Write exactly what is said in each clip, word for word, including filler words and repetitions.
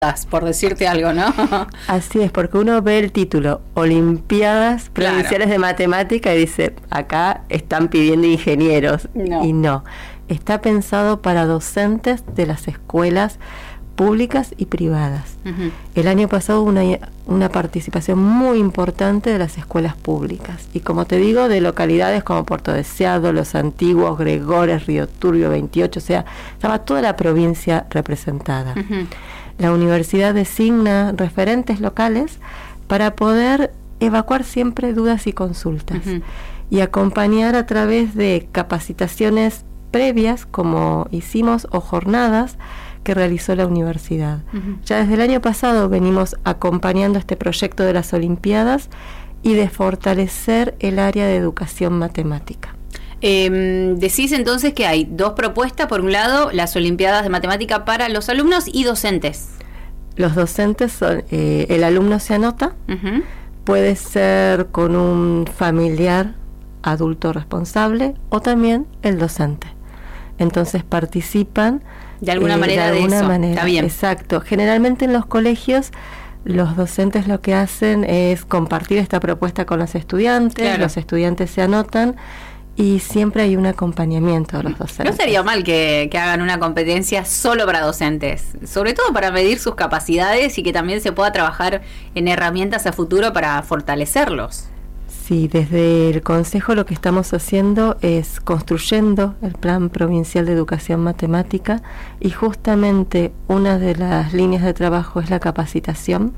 por decirte algo, ¿no? Así es, porque uno ve el título Olimpiadas Provinciales claro. de Matemática y dice, acá están pidiendo ingenieros. No. Y no, está pensado para docentes de las escuelas públicas y privadas. Uh-huh. El año pasado hubo una, una participación muy importante de las escuelas públicas. Y como te digo, de localidades como Puerto Deseado, Los Antiguos, Gregores, Río Turbio, veintiocho, o sea, estaba toda la provincia representada. Uh-huh. La universidad designa referentes locales para poder evacuar siempre dudas y consultas uh-huh. y acompañar a través de capacitaciones previas, como hicimos, o jornadas que realizó la universidad. Uh-huh. Ya desde el año pasado venimos acompañando este proyecto de las Olimpiadas y de fortalecer el área de educación matemática. Eh, decís entonces que hay dos propuestas, por un lado las Olimpiadas de Matemática para los alumnos y docentes. Los docentes son, eh, el alumno se anota, uh-huh. puede ser con un familiar adulto responsable o también el docente. Entonces participan de alguna eh, manera de, de alguna eso. manera. Está bien. Exacto. Generalmente en los colegios los docentes lo que hacen es compartir esta propuesta con los estudiantes, claro. los estudiantes se anotan y siempre hay un acompañamiento de los docentes. No sería mal que, que hagan una competencia solo para docentes, sobre todo para medir sus capacidades y que también se pueda trabajar en herramientas a futuro para fortalecerlos. Sí, desde el Consejo lo que estamos haciendo es construyendo el Plan Provincial de Educación Matemática y justamente una de las líneas de trabajo es la capacitación,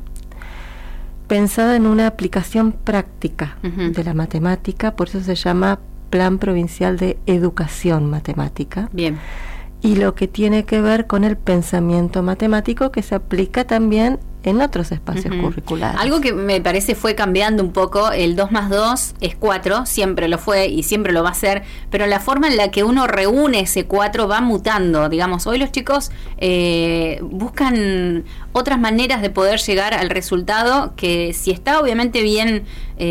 pensada en una aplicación práctica uh-huh. de la matemática, por eso se llama Plan Provincial de Educación Matemática. Bien. Y lo que tiene que ver con el pensamiento matemático que se aplica también en otros espacios uh-huh. curriculares. Algo que me parece fue cambiando un poco, el dos más dos es cuatro, siempre lo fue y siempre lo va a ser, pero la forma en la que uno reúne ese cuatro va mutando, digamos, hoy los chicos eh, buscan otras maneras de poder llegar al resultado que si está obviamente bien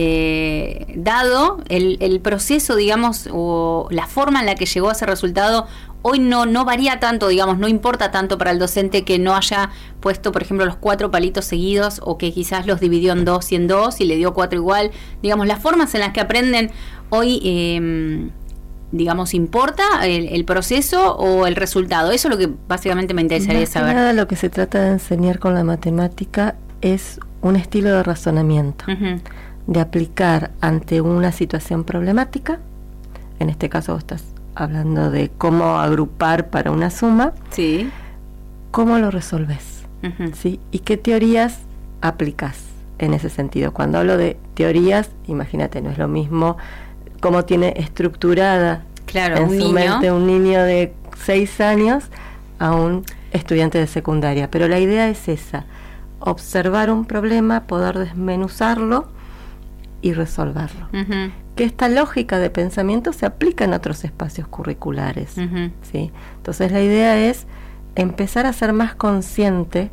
eh, dado, el, el proceso, digamos, o la forma en la que llegó a ese resultado hoy no, no varía tanto, digamos, no importa tanto para el docente que no haya puesto, por ejemplo, los cuatro palitos seguidos o que quizás los dividió en dos y en dos y le dio cuatro igual. Digamos, las formas en las que aprenden hoy, eh, digamos, ¿importa el, el proceso o el resultado? Eso es lo que básicamente me interesaría Más saber. Que nada, lo que se trata de enseñar con la matemática es un estilo de razonamiento, uh-huh. de aplicar ante una situación problemática, en este caso vos estás hablando de cómo agrupar para una suma, sí. ¿cómo lo resolves? Uh-huh. ¿Sí? ¿Y qué teorías aplicas en ese sentido? Cuando hablo de teorías, imagínate, no es lo mismo cómo tiene estructurada claro, en un su niño. mente un niño de seis años a un estudiante de secundaria. Pero la idea es esa, observar un problema, poder desmenuzarlo y resolverlo. Uh-huh. Que esta lógica de pensamiento se aplica en otros espacios curriculares. Uh-huh. ¿Sí? Entonces la idea es empezar a ser más consciente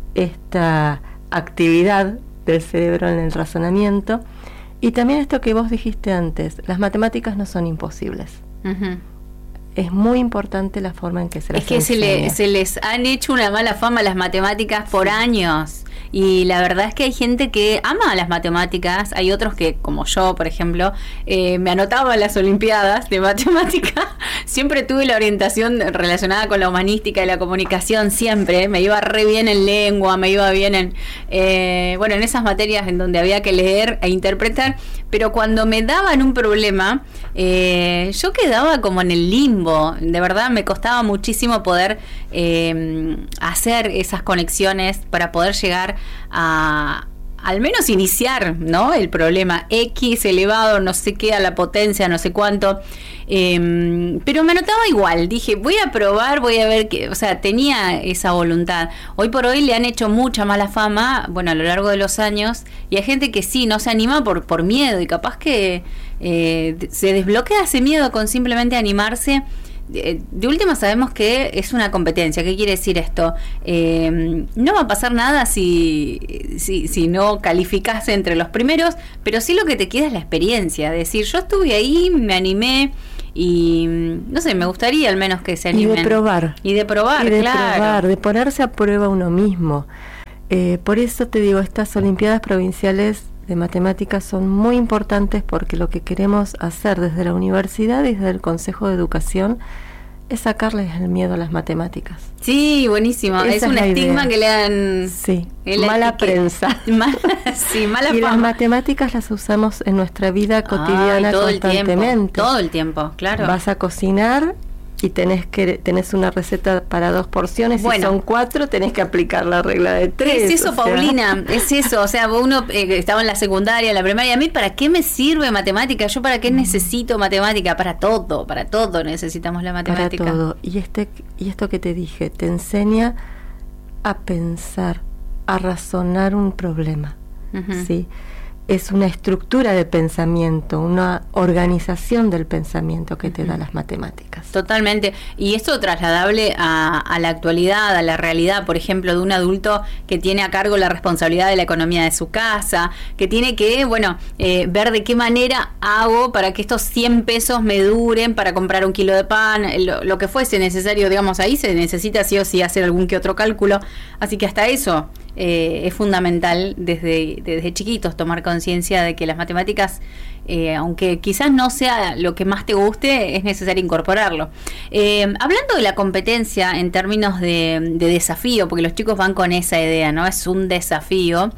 esta actividad del cerebro en el razonamiento y también esto que vos dijiste antes, las matemáticas no son imposibles. Uh-huh. Es muy importante la forma en que se las Es que se, le, se les han hecho una mala fama a las matemáticas por sí. años. Y la verdad es que hay gente que ama las matemáticas, hay otros que, como yo, por ejemplo, eh, me anotaba en las Olimpiadas de Matemática, siempre tuve la orientación relacionada con la humanística y la comunicación, siempre, me iba re bien en lengua, me iba bien en, eh, bueno, en esas materias en donde había que leer e interpretar, pero cuando me daban un problema, eh, yo quedaba como en el limbo, de verdad me costaba muchísimo poder eh, hacer esas conexiones para poder llegar a al menos iniciar, ¿no? El problema X elevado no sé qué a la potencia no sé cuánto, eh, pero me anotaba igual, dije voy a probar, voy a ver qué, o sea, tenía esa voluntad. Hoy por hoy le han hecho mucha mala fama, bueno, a lo largo de los años, y hay gente que sí, no se anima por, por miedo, y capaz que eh, se desbloquea ese miedo con simplemente animarse. De, de última sabemos que es una competencia. ¿Qué quiere decir esto? Eh, no va a pasar nada si, si, si no calificás entre los primeros, pero sí lo que te queda es la experiencia. Decir, yo estuve ahí, me animé y no sé, me gustaría al menos que se animen. Y de probar. Y de probar, y de claro. probar, de ponerse a prueba uno mismo. Eh, por eso te digo, estas Olimpiadas Provinciales de Matemáticas son muy importantes porque lo que queremos hacer desde la universidad y desde el Consejo de Educación es sacarles el miedo a las matemáticas. Sí, buenísimo. Esa es un es estigma idea. Que le dan... Sí, mala prensa. Mala, sí, mala y fama. Las matemáticas las usamos en nuestra vida cotidiana. Ay, todo constantemente. El tiempo, todo el tiempo, claro. Vas a cocinar y tenés que tenés una receta para dos porciones, bueno, si son cuatro tenés que aplicar la regla de tres. Es eso, Paulina, sea. es eso, o sea, uno eh, estaba en la secundaria, en la primaria, a mí ¿para qué me sirve matemática? Yo ¿para qué necesito matemática? Para todo, para todo necesitamos la matemática. Para todo, y este y esto que te dije, te enseña a pensar, a razonar un problema, uh-huh. ¿sí? Es una estructura de pensamiento, una organización del pensamiento que te uh-huh. da las matemáticas. Totalmente. Y esto trasladable a, a la actualidad, a la realidad, por ejemplo, de un adulto que tiene a cargo la responsabilidad de la economía de su casa, que tiene que, bueno, eh, ver de qué manera hago para que estos cien pesos me duren para comprar un kilo de pan, lo, lo que fuese necesario, digamos, ahí se necesita sí o sí hacer algún que otro cálculo. Así que hasta eso eh, es fundamental desde, desde chiquitos tomar conciencia de que las matemáticas, eh, aunque quizás no sea lo que más te guste, es necesario incorporarlo. Eh, hablando de la competencia en términos de, de desafío, porque los chicos van con esa idea, ¿no? Es un desafío.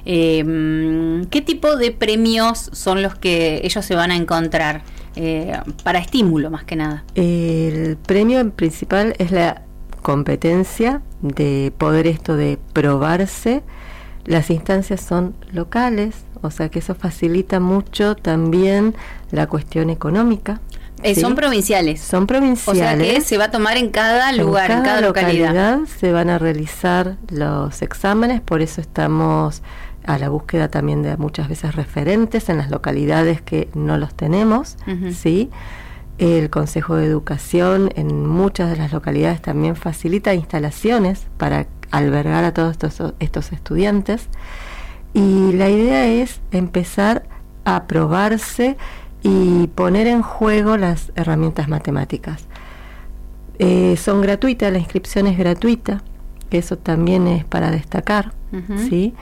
Eh, ¿Qué tipo de premios son los que ellos se van a encontrar? Eh, para estímulo, más que nada. El premio principal es la competencia de poder esto de probarse. Las instancias son locales, o sea que eso facilita mucho también la cuestión económica. Eh, ¿sí? Son provinciales. Son provinciales. O sea que se va a tomar en cada lugar, en cada, en cada localidad. localidad. Se van a realizar los exámenes, por eso estamos a la búsqueda también de muchas veces referentes en las localidades que no los tenemos, uh-huh. ¿sí? El Consejo de Educación en muchas de las localidades también facilita instalaciones para albergar a todos estos, estos estudiantes, y la idea es empezar a probarse y poner en juego las herramientas matemáticas. Eh, son gratuitas, la inscripción es gratuita, que eso también es para destacar, uh-huh. ¿sí?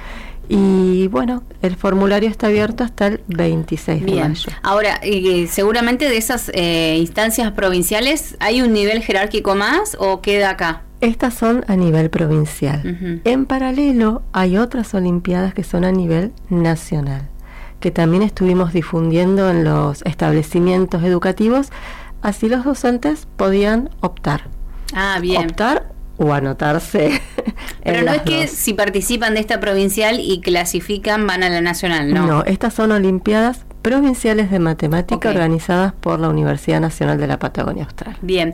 Y bueno, el formulario está abierto hasta el veintiséis de mayo. Ahora, eh, seguramente de esas eh, instancias provinciales, ¿hay un nivel jerárquico más o queda acá? Estas son a nivel provincial. Uh-huh. En paralelo, hay otras olimpiadas que son a nivel nacional, que también estuvimos difundiendo en los establecimientos educativos, así los docentes podían optar. Ah, bien. Optar o anotarse. Pero no es que dos. Si participan de esta provincial y clasifican van a la nacional, ¿no? No, estas son olimpiadas provinciales de matemática, okay, organizadas por la Universidad Nacional de la Patagonia Austral. Bien,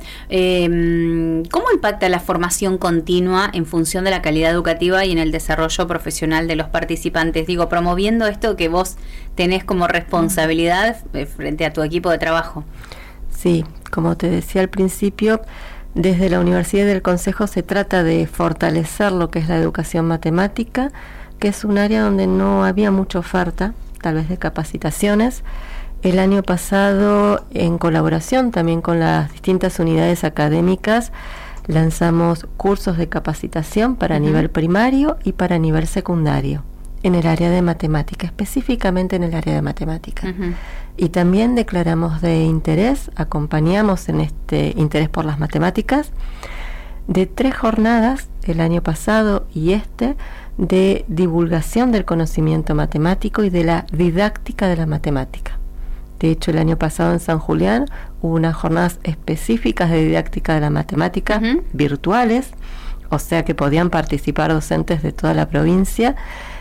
eh, ¿cómo impacta la formación continua en función de la calidad educativa y en el desarrollo profesional de los participantes? Digo, promoviendo esto que vos tenés como responsabilidad eh, frente a tu equipo de trabajo. Sí, como te decía al principio, desde la Universidad y del Consejo se trata de fortalecer lo que es la educación matemática, que es un área donde no había mucha oferta, tal vez de capacitaciones. El año pasado, en colaboración también con las distintas unidades académicas, lanzamos cursos de capacitación para uh-huh. nivel primario y para nivel secundario, en el área de matemática, específicamente en el área de matemática. Uh-huh. Y también declaramos de interés, acompañamos en este interés por las matemáticas, de tres jornadas, el año pasado y este, de divulgación del conocimiento matemático y de la didáctica de la matemática. De hecho, el año pasado en San Julián hubo unas jornadas específicas de didáctica de la matemática, uh-huh. virtuales, o sea que podían participar docentes de toda la provincia,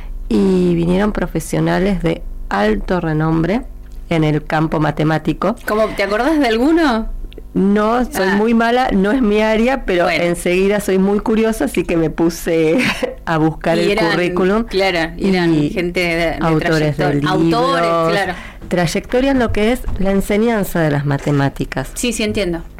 y vinieron profesionales de alto renombre en el campo matemático. ¿Cómo, te acordás de alguno? No, soy ah. muy mala, no es mi área, pero bueno, enseguida soy muy curiosa, así que me puse a buscar y el eran, currículum. Claro, eran y gente de, de autores de libros, autores, claro. Trayectoria en lo que es la enseñanza de las matemáticas. Sí, sí, entiendo.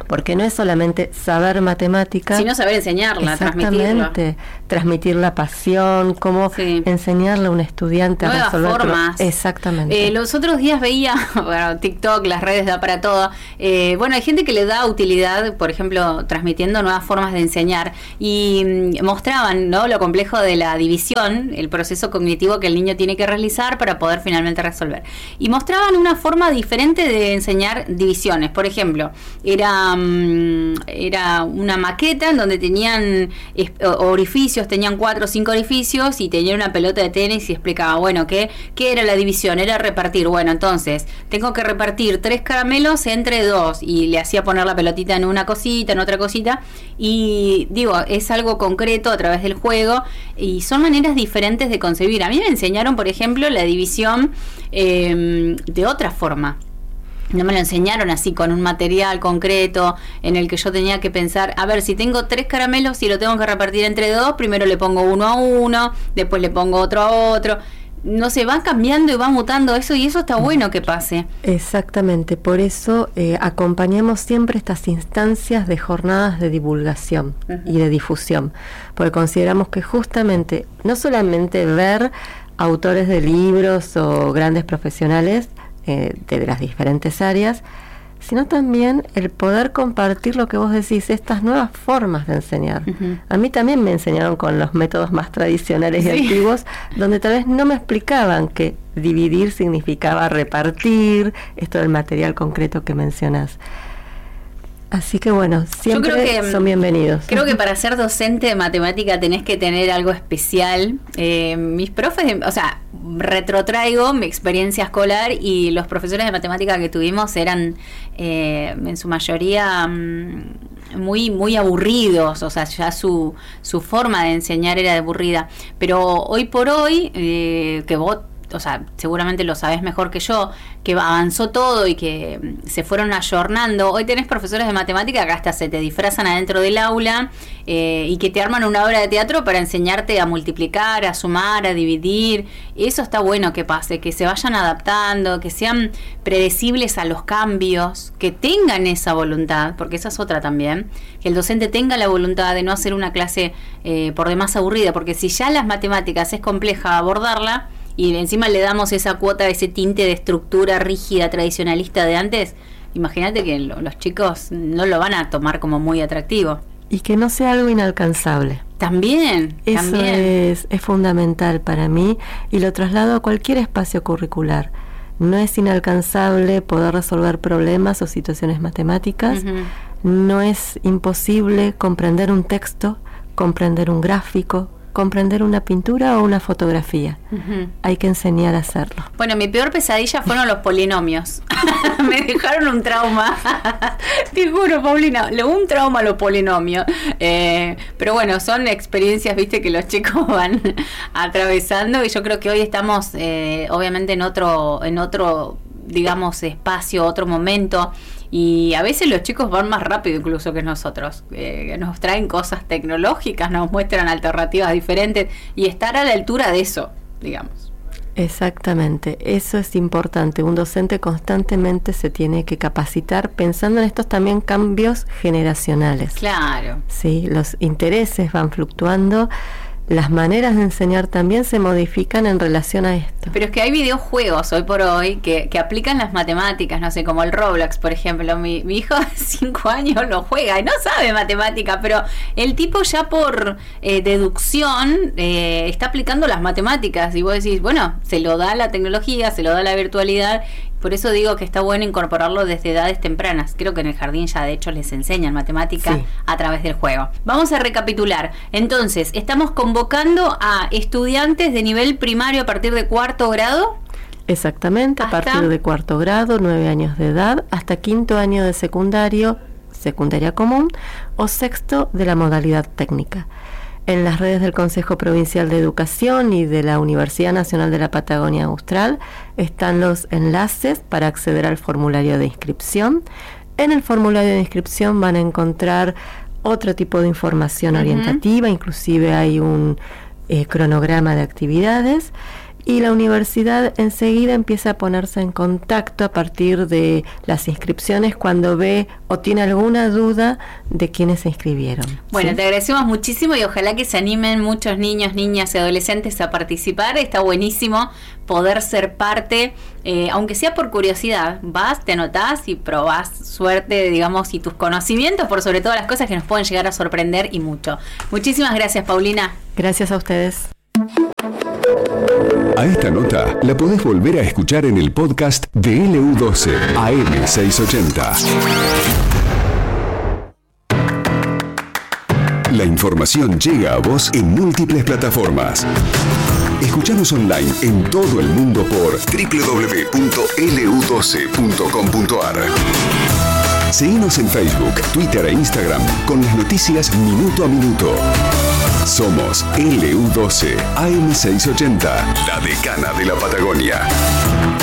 Porque no es solamente saber matemática, sino saber enseñarla, transmitirla. Transmitir la pasión, cómo sí. enseñarle a un estudiante nuevas a resolver formas. Exactamente. Eh, los otros días veía, bueno, TikTok, las redes da para todo. Eh, bueno, hay gente que le da utilidad, por ejemplo, transmitiendo nuevas formas de enseñar y mm, mostraban, ¿no?, lo complejo de la división, el proceso cognitivo que el niño tiene que realizar para poder finalmente resolver. Y mostraban una forma diferente de enseñar divisiones. Por ejemplo, era era una maqueta en donde tenían orificios, tenían cuatro o cinco orificios y tenían una pelota de tenis y explicaba, bueno, ¿qué, qué era la división? Era repartir. Bueno, entonces, tengo que repartir tres caramelos entre dos y le hacía poner la pelotita en una cosita, en otra cosita y digo, es algo concreto a través del juego y son maneras diferentes de concebir. A mí me enseñaron, por ejemplo, la división eh, de otra forma. No me lo enseñaron así con un material concreto en el que yo tenía que pensar, a ver, si tengo tres caramelos y lo tengo que repartir entre dos, primero le pongo uno a uno, después le pongo otro a otro. No sé, va cambiando y va mutando eso y eso está bueno que pase. Exactamente, por eso eh, acompañamos siempre estas instancias de jornadas de divulgación uh-huh. y de difusión, porque consideramos que justamente no solamente ver autores de libros o grandes profesionales Eh, de las diferentes áreas, sino también el poder compartir lo que vos decís, estas nuevas formas de enseñar. Uh-huh. A mí también me enseñaron con los métodos más tradicionales sí. y antiguos, donde tal vez no me explicaban que dividir significaba repartir, esto del material concreto que mencionás. Así que bueno, siempre Yo creo que, son bienvenidos. Creo que para ser docente de matemática tenés que tener algo especial. Eh, mis profes, o sea, retrotraigo mi experiencia escolar y los profesores de matemática que tuvimos eran eh, en su mayoría mm, muy muy aburridos, o sea, ya su, su forma de enseñar era aburrida. Pero hoy por hoy, eh, que vos, o sea, seguramente lo sabés mejor que yo, que avanzó todo y que se fueron ayornando. Hoy tenés profesores de matemática que hasta se te disfrazan adentro del aula eh, y que te arman una obra de teatro para enseñarte a multiplicar, a sumar, a dividir. Eso está bueno que pase, que se vayan adaptando, que sean predecibles a los cambios, que tengan esa voluntad, porque esa es otra también, que el docente tenga la voluntad de no hacer una clase eh, por demás aburrida, porque si ya las matemáticas es compleja abordarla, y encima le damos esa cuota, ese tinte de estructura rígida, tradicionalista de antes, imagínate que lo, los chicos no lo van a tomar como muy atractivo. Y que no sea algo inalcanzable. También, Eso también. Es, es fundamental para mí y lo traslado a cualquier espacio curricular. No es inalcanzable poder resolver problemas o situaciones matemáticas, uh-huh. no es imposible comprender un texto, comprender un gráfico, comprender una pintura o una fotografía. Uh-huh. Hay que enseñar a hacerlo. Bueno, mi peor pesadilla fueron los polinomios. Me dejaron un trauma. Te juro, Paulina, un trauma los polinomios. Eh, pero bueno, son experiencias, viste, que los chicos van atravesando y yo creo que hoy estamos eh, obviamente en otro, en otro, digamos, espacio, otro momento. Y a veces los chicos van más rápido incluso que nosotros, eh, nos traen cosas tecnológicas, nos muestran alternativas diferentes y estar a la altura de eso, digamos. Exactamente, eso es importante. Un docente constantemente se tiene que capacitar pensando en estos también cambios generacionales. Claro. Sí, los intereses van fluctuando. Las maneras de enseñar también se modifican en relación a esto. Pero es que hay videojuegos hoy por hoy que, que aplican las matemáticas, no sé, como el Roblox, por ejemplo. Mi, mi hijo de cinco años lo juega y no sabe matemática, pero el tipo ya por eh, deducción eh, está aplicando las matemáticas y vos decís, bueno, se lo da la tecnología, se lo da la virtualidad. Por eso digo que está bueno incorporarlo desde edades tempranas. Creo que en el jardín ya de hecho les enseñan matemática sí. a través del juego. Vamos a recapitular. Entonces, estamos convocando a estudiantes de nivel primario a partir de cuarto grado. Exactamente, a partir de cuarto grado, nueve años de edad, hasta quinto año de secundario, secundaria común, o sexto de la modalidad técnica. En las redes del Consejo Provincial de Educación y de la Universidad Nacional de la Patagonia Austral están los enlaces para acceder al formulario de inscripción. En el formulario de inscripción van a encontrar otro tipo de información uh-huh. orientativa, inclusive hay un eh, cronograma de actividades y la universidad enseguida empieza a ponerse en contacto a partir de las inscripciones cuando ve o tiene alguna duda de quiénes se inscribieron. Bueno, ¿sí? Te agradecemos muchísimo y ojalá que se animen muchos niños, niñas y adolescentes a participar. Está buenísimo poder ser parte, eh, aunque sea por curiosidad. Vas, te anotás y probás suerte, digamos, y tus conocimientos por sobre todas las cosas que nos pueden llegar a sorprender y mucho. Muchísimas gracias, Paulina. Gracias a ustedes. A esta nota la podés volver a escuchar en el podcast de L U doce A M seiscientos ochenta. La información llega a vos en múltiples plataformas. Escuchanos online en todo el mundo por doble u doble u doble u punto L U doce punto com punto A R. Seguinos en Facebook, Twitter e Instagram con las noticias minuto a minuto. Somos L U doce A M seiscientos ochenta, la decana de la Patagonia.